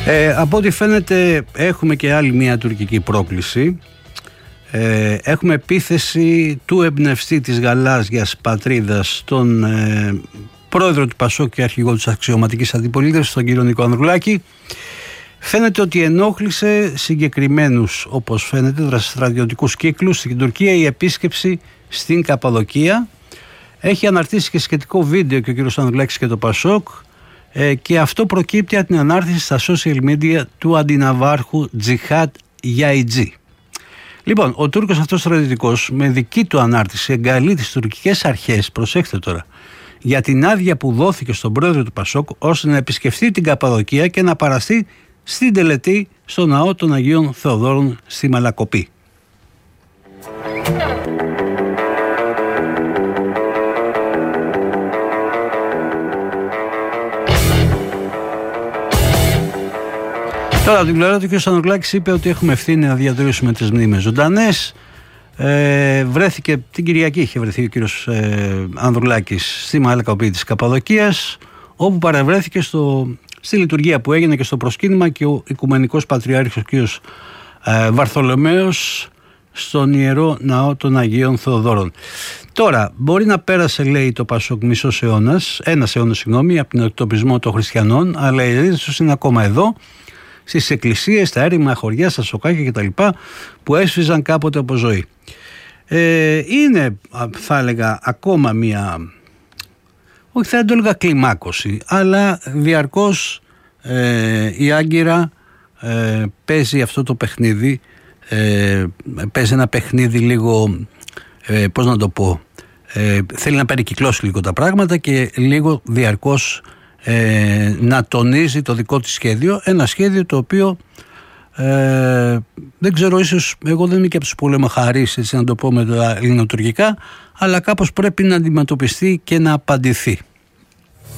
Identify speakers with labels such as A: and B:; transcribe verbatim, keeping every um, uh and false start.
A: Ε, από ό,τι φαίνεται έχουμε και άλλη μια τουρκική πρόκληση. Ε, έχουμε επίθεση του εμπνευστή της γαλάζιας πατρίδας, τον ε, πρόεδρο του Πασόκ και αρχηγό της αξιωματικής αντιπολίτευσης, τον κύριο Νίκο Ανδρουλάκη. Φαίνεται ότι ενόχλησε συγκεκριμένους, όπως φαίνεται, στρατιωτικούς κύκλους στην Τουρκία η επίσκεψη στην Καπαδοκία. Έχει αναρτήσει και σχετικό βίντεο και ο κύριος Ανδρουλάκης και το Πασόκ, ε, και αυτό προκύπτει από την ανάρτηση στα social media του αντιναβάρχου Τζιχάτ Γιαϊτζή. Λοιπόν, ο Τούρκος αυτός στρατιωτικός με δική του ανάρτηση εγκαλεί τις τουρκικές αρχές, προσέξτε τώρα, για την άδεια που δόθηκε στον πρόεδρο του Πασόκ ώστε να επισκεφθεί την Καπαδοκία και να παραστεί στην τελετή στο ναό των Αγίων Θεοδόρων στη Μαλακοπή. Τώρα, την πλευρά του κ. Ανδρουλάκης είπε ότι έχουμε ευθύνη να διατηρήσουμε τις μνήμες ζωντανές. Ε, βρέθηκε την Κυριακή, είχε βρεθεί ο κ. Ε, Ανδρουλάκης στη Μαλακοπή της Καπαδοκίας, όπου παρευρέθηκε στο, στη λειτουργία που έγινε και στο προσκύνημα και ο Οικουμενικός Πατριάρχης κ. Ε, Βαρθολομαίος στον Ιερό Ναό των Αγίων Θεοδόρων. Τώρα, μπορεί να πέρασε, λέει το Πασόκ, μισός αιώνας, ένας αιώνας, συγγνώμη, από τον εκτοπισμό των χριστιανών, αλλά οι ρίζες τους είναι ακόμα εδώ, στις εκκλησίες, στα έρημα χωριά, στα σοκάκια κτλ. Που έσφιζαν κάποτε από ζωή. Ε, είναι, θα έλεγα, ακόμα μία, όχι θα το έλεγα κλιμάκωση, αλλά διαρκώς ε, η Άγκυρα ε, παίζει αυτό το παιχνίδι, ε, παίζει ένα παιχνίδι λίγο, ε, πώς να το πω, ε, θέλει να περικυκλώσει λίγο τα πράγματα και λίγο διαρκώς Ε, να τονίζει το δικό της σχέδιο, ένα σχέδιο το οποίο ε, δεν ξέρω, ίσως εγώ δεν είμαι και από τους πολεμοχαρείς, έτσι να το πω με τα ελληνοτουρκικά, αλλά κάπως πρέπει να αντιμετωπιστεί και να απαντηθεί.